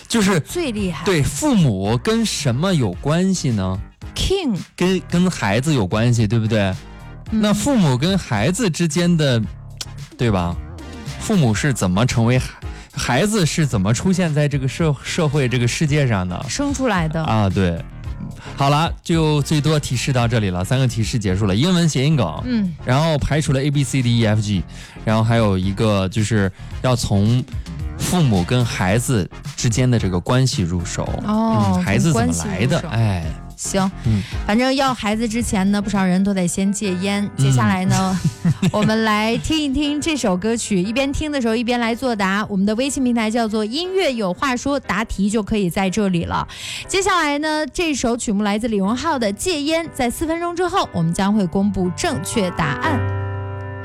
就是最厉害。 对，父母跟什么有关系呢？ King 跟孩子有关系，对不对？那父母跟孩子之间的，对吧？父母是怎么成为孩子是怎么出现在这个社会这个世界上的？ 生出来的啊，对。好了，就最多提示到这里了，3个提示结束了。英文谐音梗，然后排除了 ABCDEFG， 然后还有一个就是要从父母跟孩子之间的这个关系入手。孩子怎么来的？哎。 行，反正要孩子之前呢，不少人都得先戒烟。接下来呢，我们来听一听这首歌曲，一边听的时候一边来作答。我们的微信平台叫做音乐有话说，答题就可以在这里了。接下来呢，这首曲目来自李荣浩的《戒烟》，在4分钟之后，我们将会公布正确答案。